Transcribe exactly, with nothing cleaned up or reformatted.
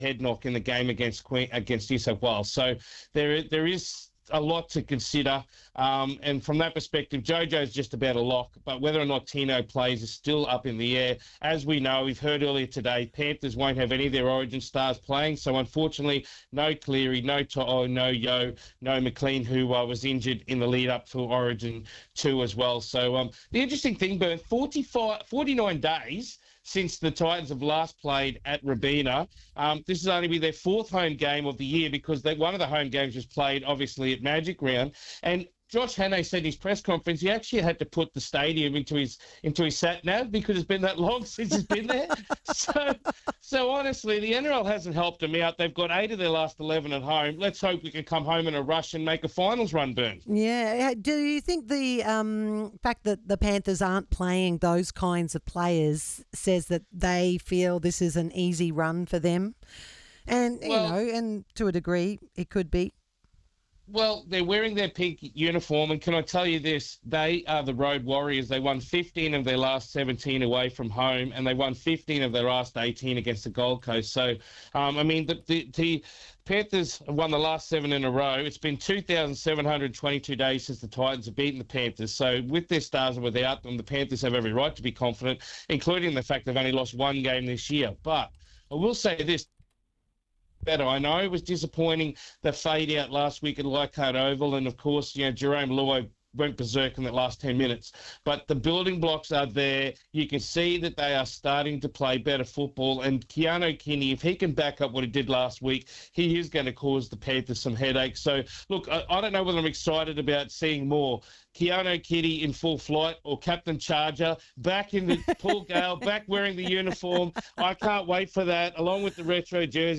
head knock in the game against Queen, against New South Wales. So there there is a lot to consider. Um, and from that perspective, Jojo's just about a lock, but whether or not Tino plays is still up in the air. As we know, we've heard earlier today, Panthers won't have any of their Origin stars playing. So unfortunately, no Cleary, no To'o, no Yo, no McLean, who uh, was injured in the lead up to Origin two as well. So um, the interesting thing, Bern, forty-five, forty-nine days since the Titans have last played at Robina. Um, this is only be their fourth home game of the year because they, one of the home games was played, obviously, at Magic Round. And Josh Hannay said in his press conference he actually had to put the stadium into his into his sat nav because it's been that long since he's been there. so, so honestly, the N R L hasn't helped him out. They've got eight of their last eleven at home. Let's hope we can come home in a rush and make a finals run, Burn. Yeah. Do you think the um, fact that the Panthers aren't playing those kinds of players says that they feel this is an easy run for them? And, well, you know, and to a degree, it could be. Well, they're wearing their pink uniform, and can I tell you this? They are the Road Warriors. They won fifteen of their last seventeen away from home, and they won fifteen of their last eighteen against the Gold Coast. So, um, I mean, the, the, the Panthers have won the last seven in a row. It's been two thousand seven hundred twenty-two days since the Titans have beaten the Panthers. So, with their stars and without them, the Panthers have every right to be confident, including the fact they've only lost one game this year. But I will say this. Better. I know it was disappointing, the fade out last week at Leichhardt Oval, and of course, you know, Jerome Luai went berserk in that last ten minutes. But the building blocks are there. You can see that they are starting to play better football. And Keano Kini, if he can back up what he did last week, he is going to cause the Panthers some headaches. So, look, I, I don't know whether I'm excited about seeing more Keano Kini in full flight or Captain Charger back in the Paul Gale, back wearing the uniform. I can't wait for that, along with the retro jersey.